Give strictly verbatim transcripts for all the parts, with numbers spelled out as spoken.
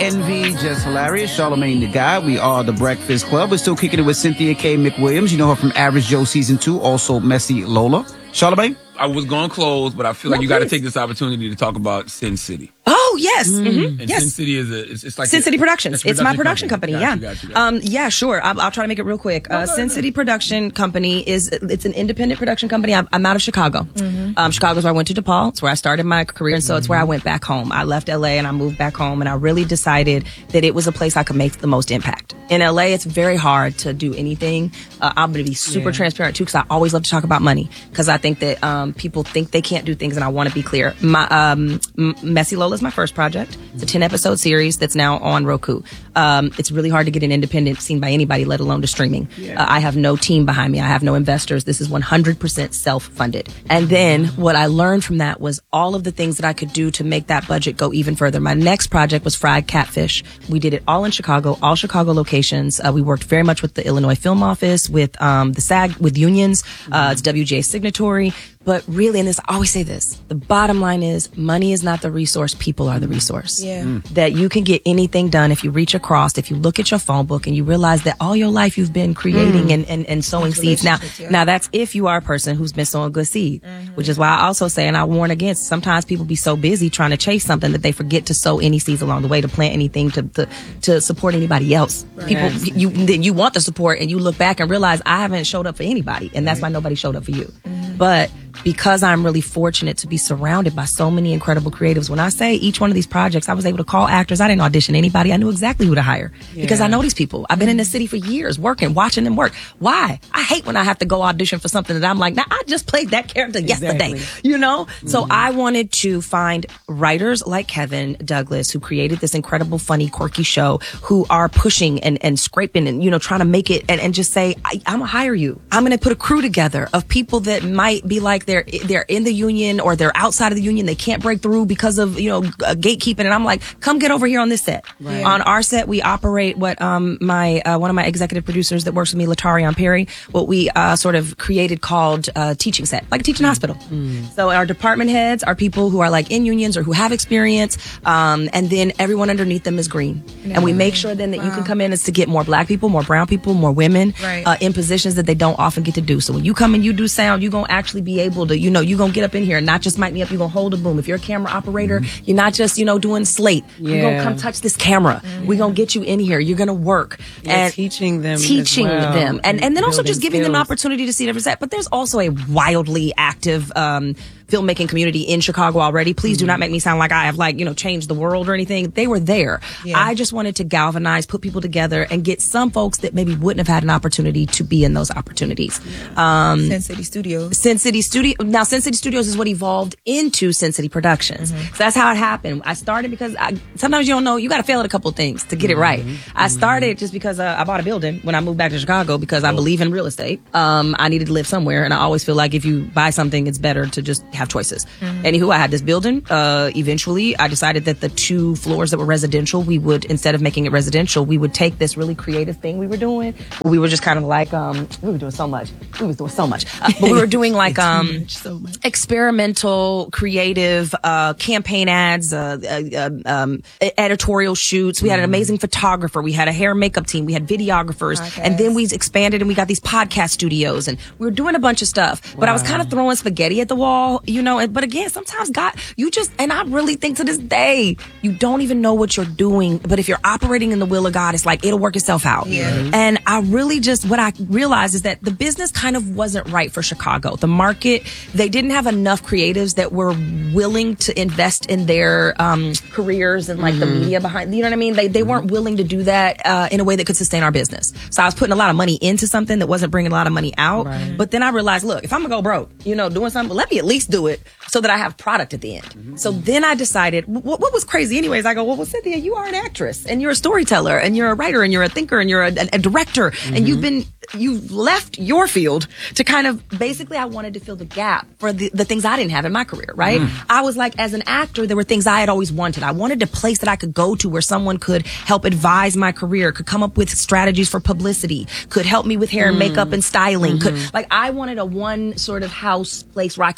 Envy, Just Hilarious, Charlamagne the Guy. We are The Breakfast Club. We're still kicking it with Cynthia K. McWilliams. You know her from Average Joe Season two, also Messy Lola. Charlamagne? I was going to close, but I feel like No, you got to please. take this opportunity to talk about Sin City. Oh, yes. Mm-hmm. And yes. Sin City is a, it's, it's like Sin City Productions. It's, a It's my production company. Got yeah. you, got you, got you. Um, yeah, sure. I'll, I'll try to make it real quick. Uh, Sin City Production Company is, it's an independent production company. I'm, I'm out of Chicago. Mm-hmm. Um, Chicago's where I went to DePaul. It's where I started my career. And so it's where I went back home. I left L A and I moved back home, and I really decided that it was a place I could make the most impact. In L A, it's very hard to do anything. Uh, I'm going to be super Yeah. transparent too, because I always love to talk about money, because I think that, um, people think they can't do things, and I want to be clear. My, um, M- Messy Lola is my first project. It's a ten episode series that's now on Roku. Um, it's really hard to get an independent seen by anybody, let alone to streaming. Yeah. Uh, I have no team behind me. I have no investors. This is one hundred percent self-funded. And then what I learned from that was all of the things that I could do to make that budget go even further. My next project was Fried Catfish. We did it all in Chicago, all Chicago locations. Uh, we worked very much with the Illinois Film Office, with um, the SAG, with unions. Uh, it's W G A signatory. But really, and this, I always say this, the bottom line is money is not the resource, people are the resource. Yeah. Mm. That you can get anything done if you reach across, if you look at your phone book and you realize that all your life you've been creating Mm. and, and, and sowing seeds. Now, Yeah. now that's if you are a person who's been sowing good seed, Mm-hmm. which is why I also say, and I warn against, sometimes people be so busy trying to chase something that they forget to sow any seeds along the way, to plant anything, to, to, to support anybody else. Right. People, Yes. you, then you want the support and you look back and realize I haven't showed up for anybody, and that's why nobody showed up for you. Mm-hmm. But because I'm really fortunate to be surrounded by so many incredible creatives, when I say each one of these projects, I was able to call actors. I didn't audition anybody. I knew exactly who to hire because I know these people. I've been in the city for years working, watching them work. Why? I hate when I have to go audition for something that I'm like, nah, I just played that character yesterday, Exactly. you know? So I wanted to find writers like Kevin Douglas, who created this incredible, funny, quirky show, who are pushing and, and scraping and, you know, trying to make it, and, and just say, I, I'm gonna hire you. I'm gonna put a crew together of people that might be like they're, they're in the union or they're outside of the union. They can't break through because of, you know, uh, gatekeeping. And I'm like, come get over here on this set. Right. On our set, we operate what, um, my, uh, one of my executive producers that works with me, Latarion Perry, what we, uh, sort of created called, uh, teaching set, like a teaching hospital. So our department heads are people who are like in unions or who have experience. Um, and then everyone underneath them is green. And we make sure then that you can come in is to get more black people, more brown people, more women, Right. uh, in positions that they don't often get to do. So when you come and you do sound, you're going to actually be able to, you know, you're going to get up in here and not just mic me up, you're going to hold a boom. If you're a camera operator, you're not just, you know, doing slate. You're going to Yeah. come touch this camera. We're going to get you in here. You're going to work. Yeah, and teaching them as Teaching well, them. And, and then also building just giving them skills. opportunity to see different set. But there's also a wildly active, um, filmmaking community in Chicago already. Please do not make me sound like I have like, you know, changed the world or anything. They were there. Yeah. I just wanted to galvanize, put people together and get some folks that maybe wouldn't have had an opportunity to be in those opportunities. Um, Sin City Studios. Sin City Studio. Now, Sin City Studios is what evolved into Sin City Productions. So that's how it happened. I started because I, sometimes you don't know, you got to fail at a couple of things to get it right. I started just because uh, I bought a building when I moved back to Chicago because I believe in real estate. Um, I needed to live somewhere, and I always feel like if you buy something, it's better to just have choices. Anywho, I had this building. Uh, eventually, I decided that the two floors that were residential, we would, instead of making it residential, we would take this really creative thing we were doing. We were just kind of like, um, we were doing so much. We was doing so much. Uh, but we were doing like um, So much. experimental, creative uh, campaign ads, uh, uh, um, editorial shoots. We had an amazing photographer. We had a hair and makeup team. We had videographers. Podcast. And then we expanded and we got these podcast studios. And we were doing a bunch of stuff. But I was kind of throwing spaghetti at the wall, you know. And, but again, sometimes God, you just, and I really think to this day, you don't even know what you're doing. But if you're operating in the will of God, it's like it'll work itself out. Yeah. And I really just, what I realized is that the business kind of wasn't right for Chicago. The market, they didn't have enough creatives that were willing to invest in their um, careers and like the media behind, you know what I mean? They, they weren't willing to do that uh, in a way that could sustain our business. So I was putting a lot of money into something that wasn't bringing a lot of money out. Right. But then I realized, look, if I'm gonna go broke, you know, doing something, let me at least do it so that I have product at the end. So then I decided, what, what was crazy anyways, I go, well, well, Cynthia, you are an actress and you're a storyteller and you're a writer and you're a thinker and you're a, a, a director and you've been, you've left your field to kind of, basically I wanted to fill the gap for the, the things I didn't have in my career, right? I was like, as an actor, there were things I had always wanted. I wanted a place that I could go to where someone could help advise my career, could come up with strategies for publicity, could help me with hair and makeup and styling, could, like, I wanted a one sort of house place where I could do that.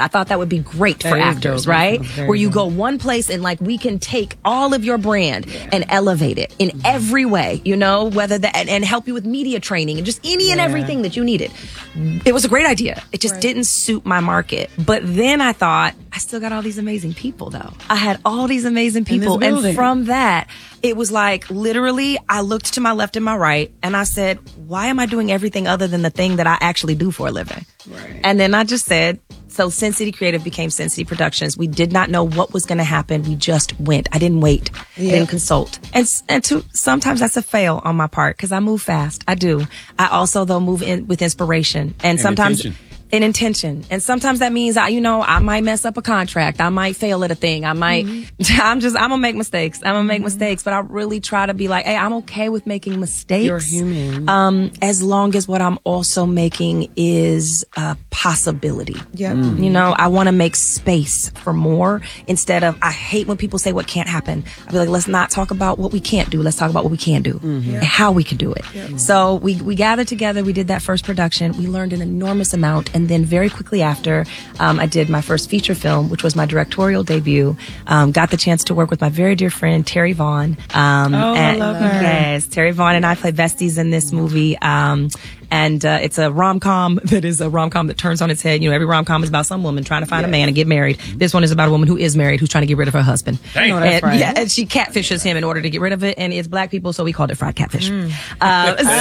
I thought that would be great That for is actors, dope. right? That's very Where you dope. go one place and like we can take all of your brand and elevate it in every way, you know, whether that and, and help you with media training and just any and Yeah. everything that you needed. It was a great idea. It just didn't suit my market. But then I thought, I still got all these amazing people though. I had all these amazing In this people. And building. from that, it was like literally I looked to my left and my right and I said, why am I doing everything other than the thing that I actually do for a living? Right. And then I just said, so Sin City Creative became Sin City Productions. We did not know what was going to happen. We just went. I didn't wait. I Yeah. didn't consult. And s- and to, sometimes that's a fail on my part because I move fast. I do. I also though move in with inspiration and, sometimes intention. in intention. And sometimes that means I, you know, I might mess up a contract. I might fail at a thing. I might, I'm just, I'm gonna make mistakes. I'm gonna make mistakes, but I really try to be like, hey, I'm okay with making mistakes. You're human. Um, as long as what I'm also making is a possibility. Yep. You know, I want to make space for more instead of, I hate when people say what can't happen. I be like, let's not talk about what we can't do. Let's talk about what we can do and how we can do it. So we, we gathered together. We did that first production. We learned an enormous amount. And then very quickly after, um, I did my first feature film, which was my directorial debut. Um, got the chance to work with my very dear friend, Terry Vaughn. Um, Oh, I and- love her. Yes, Terry Vaughn and I play besties in this movie. Um, and uh, it's a rom-com that is a rom-com that turns on its head. You know, every rom-com is about some woman trying to find a man and get married. This one is about a woman who is married who's trying to get rid of her husband. Dang. No, that's and, right. Yeah, and she catfishes him in order to get rid of it. And it's black people, so we called it fried catfish. Mm. Uh, so,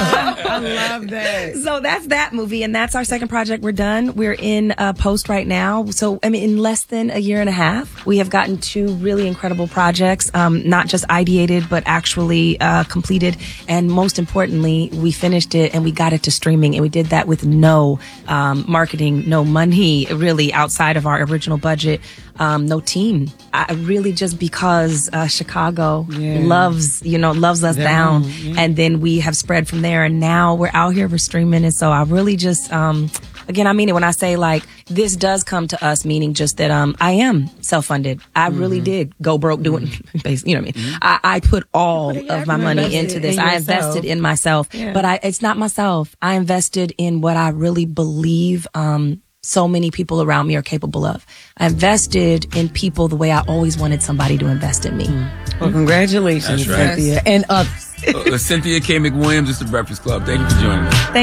I love that. so that's that movie, and that's our second project. We're done. We're in uh, post right now. So, I mean, in less than a year and a half, we have gotten two really incredible projects, um, not just ideated, but actually uh, completed. And most importantly, we finished it and we got it to streaming. And we did that with no um, marketing, no money, really, outside of our original budget, um, no team. I really just because uh, Chicago Yeah. loves, you know, loves us Their down. own, yeah. And then we have spread from there. And now we're out here, we're streaming. And so I really just, um, again, I mean it when I say like, this does come to us, meaning just that, um, I am self-funded. I really did go broke doing, basically, you know what I mean? I, I put all yeah, of my you money invested into this. in I yourself. invested in myself, Yeah. but I, it's not myself. I invested in what I really believe, um, so many people around me are capable of. I invested in people the way I always wanted somebody to invest in me. Well, congratulations, That's right. Cynthia, and others. Uh, Cynthia K. McWilliams, it's the Breakfast Club. Thank you for joining us. Thank